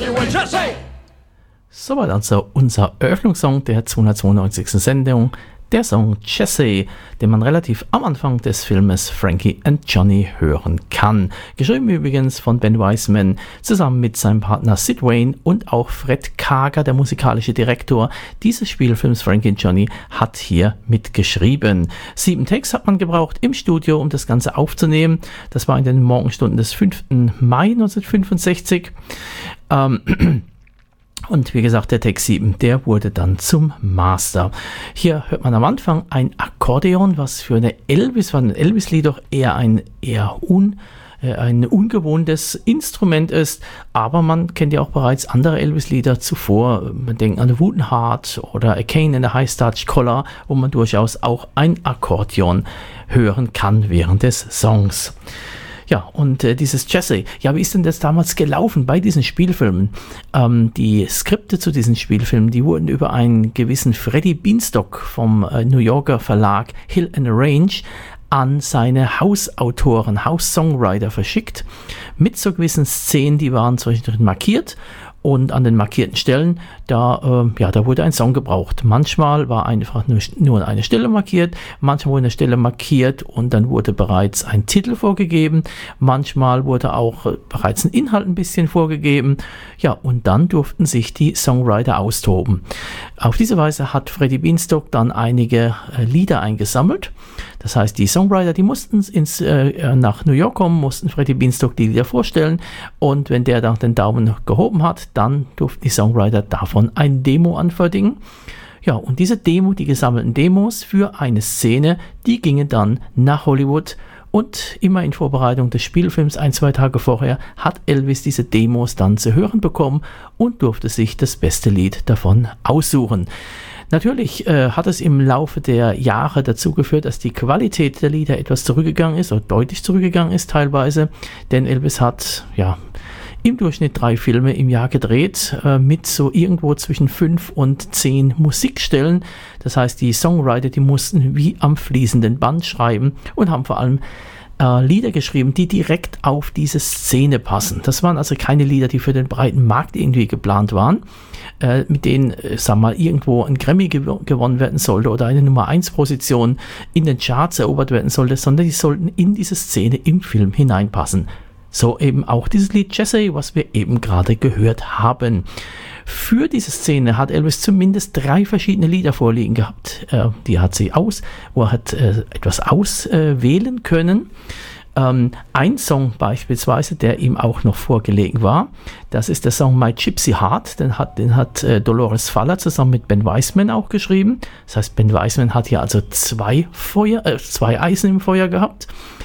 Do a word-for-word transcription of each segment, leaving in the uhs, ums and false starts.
Soweit also unser Eröffnungssong der zweihundertzweiundneunzigsten Sendung, der Song Jessie, den man relativ am Anfang des Filmes Frankie and Johnny hören kann. Geschrieben übrigens von Ben Wiseman zusammen mit seinem Partner Sid Wayne und auch Fred Kager, der musikalische Direktor dieses Spielfilms Frankie and Johnny, hat hier mitgeschrieben. Sieben Takes hat man gebraucht im Studio, um das Ganze aufzunehmen. Das war in den Morgenstunden des fünften Mai neunzehnhundertfünfundsechzig. Ähm, Und wie gesagt, der Take sieben, der wurde dann zum Master. Hier hört man am Anfang ein Akkordeon, was für eine Elvis, war ein Elvis-Lied doch eher ein eher un, äh, ein ungewohntes Instrument ist. Aber man kennt ja auch bereits andere Elvis-Lieder zuvor. Man denkt an Wooten Heart oder A Cane in a High Starch Collar, wo man durchaus auch ein Akkordeon hören kann während des Songs. Ja, und äh, dieses Jessie, ja, wie ist denn das damals gelaufen bei diesen Spielfilmen? Ähm, die Skripte zu diesen Spielfilmen, die wurden über einen gewissen Freddie Beanstalk vom äh, New Yorker Verlag Hill and Range an seine Hausautoren, House-Songwriter verschickt, mit so gewissen Szenen, die waren zwischendrin markiert. Und an den markierten Stellen, da, äh, ja, da wurde ein Song gebraucht. Manchmal war einfach nur, nur eine Stelle markiert, manchmal wurde eine Stelle markiert und dann wurde bereits ein Titel vorgegeben. Manchmal wurde auch äh, bereits ein Inhalt ein bisschen vorgegeben. Ja, und dann durften sich die Songwriter austoben. Auf diese Weise hat Freddie Beanstalk dann einige äh, Lieder eingesammelt. Das heißt, die Songwriter, die mussten ins, äh, nach New York kommen, mussten Freddie Beanstalk die Lieder vorstellen. Und wenn der dann den Daumen gehoben hat, dann durften die Songwriter davon ein Demo anfertigen. Ja, und diese Demo, die gesammelten Demos für eine Szene, die gingen dann nach Hollywood. Und immer in Vorbereitung des Spielfilms, ein, zwei Tage vorher, hat Elvis diese Demos dann zu hören bekommen und durfte sich das beste Lied davon aussuchen. Natürlich äh, hat es im Laufe der Jahre dazu geführt, dass die Qualität der Lieder etwas zurückgegangen ist, oder deutlich zurückgegangen ist teilweise, denn Elvis hat, ja, im Durchschnitt drei Filme im Jahr gedreht, äh, mit so irgendwo zwischen fünf und zehn Musikstellen. Das heißt, die Songwriter, die mussten wie am fließenden Band schreiben und haben vor allem äh, Lieder geschrieben, die direkt auf diese Szene passen. Das waren also keine Lieder, die für den breiten Markt irgendwie geplant waren, äh, mit denen, äh, sagen wir mal, irgendwo ein Grammy gew- gewonnen werden sollte oder eine Nummer eins Position in den Charts erobert werden sollte, sondern die sollten in diese Szene im Film hineinpassen. So eben auch dieses Lied Jessie, was wir eben gerade gehört haben. Für diese Szene hat Elvis zumindest drei verschiedene Lieder vorliegen gehabt. Äh, die hat sie aus, wo er hat äh, etwas auswählen äh, können. Ähm, ein Song beispielsweise, der ihm auch noch vorgelegen war, das ist der Song My Gypsy Heart. Den hat, den hat äh, Dolores Faller zusammen mit Ben Wiseman auch geschrieben. Das heißt, Ben Wiseman hat hier also zwei, Feuer, äh, zwei Eisen im Feuer gehabt.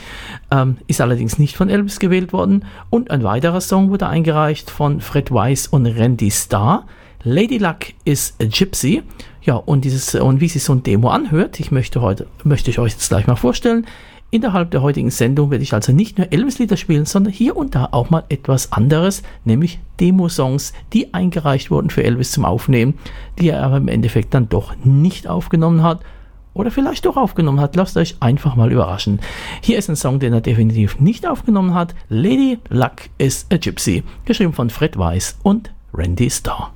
Ähm, ist allerdings nicht von Elvis gewählt worden. Und ein weiterer Song wurde eingereicht von Fred Weiss und Randy Starr. Lady Luck is a Gypsy. Ja, und, dieses, und wie sich so ein Demo anhört, ich möchte, heute, möchte ich euch jetzt gleich mal vorstellen. Innerhalb der heutigen Sendung werde ich also nicht nur Elvis-Lieder spielen, sondern hier und da auch mal etwas anderes, nämlich Demo-Songs, die eingereicht wurden für Elvis zum Aufnehmen, die er aber im Endeffekt dann doch nicht aufgenommen hat. Oder vielleicht doch aufgenommen hat. Lasst euch einfach mal überraschen. Hier ist ein Song, den er definitiv nicht aufgenommen hat. Lady Luck is a Gypsy. Geschrieben von Fred Weiss und Randy Starr.